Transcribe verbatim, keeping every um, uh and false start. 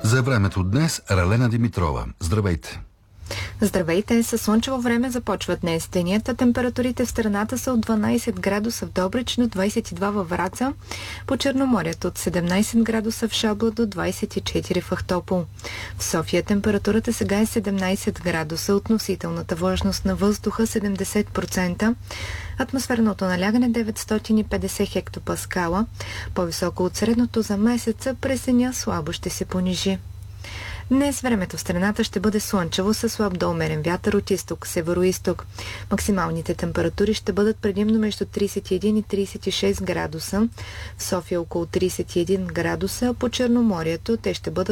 За времето днес Ралена Димитрова. Здравейте! Здравейте! Със слънчево време започва днес денята. Температурите в страната са от дванайсет градуса в Добрич до двайсет и два във Враца, по Черноморието от седемнайсет градуса в Шабла до двайсет и четири в Ахтопол. В София температурата сега е седемнайсет градуса, относителната влажност на въздуха седемдесет процента, атмосферното налягане деветстотин и петдесет хектопаскала, по-високо от средното за месеца, през деня слабо ще се понижи. Днес времето в страната ще бъде слънчево със слаб до умерен вятър от изток, северо-изток. Максималните температури ще бъдат предимно между трийсет и един и трийсет и шест градуса, в София около трийсет и един градуса, а по Черноморието те ще бъдат